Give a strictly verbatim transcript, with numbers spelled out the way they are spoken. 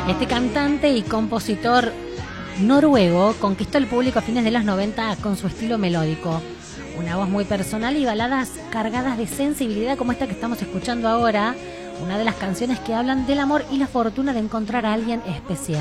Este cantante y compositor noruego conquistó el público a fines de los noventa con su estilo melódico. Una voz muy personal y baladas cargadas de sensibilidad como esta que estamos escuchando ahora. Una de las canciones que hablan del amor y la fortuna de encontrar a alguien especial.